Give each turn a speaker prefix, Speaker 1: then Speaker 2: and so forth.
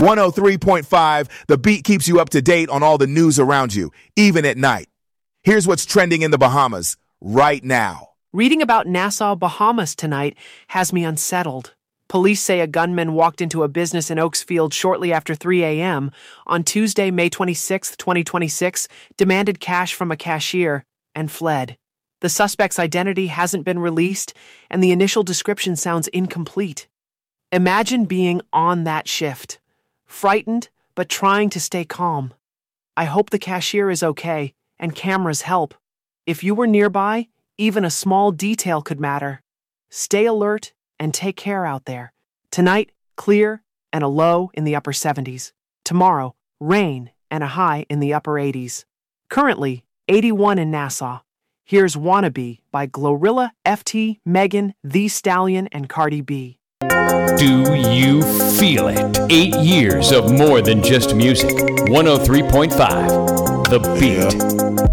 Speaker 1: 103.5, The Beat keeps you up to date on all the news around you, even at night. Here's what's trending in the Bahamas right now.
Speaker 2: Reading about Nassau, Bahamas tonight has me unsettled. Police say a gunman walked into a business in Oaksfield shortly after 3 a.m. on Tuesday, May 26, 2026, demanded cash from a cashier, and fled. The suspect's identity hasn't been released, and the initial description sounds incomplete. Imagine being on that shift, frightened but trying to stay calm. I hope the cashier is okay, and cameras help. If you were nearby, even a small detail could matter. Stay alert and take care out there. Tonight, clear and a low in the upper 70s. Tomorrow, rain and a high in the upper 80s. Currently, 81 in Nassau. Here's Wannabe by Glorilla, FT, Megan, The Stallion, and Cardi B.
Speaker 3: Do you feel it? 8 years of more than just music. 103.5, The Beat.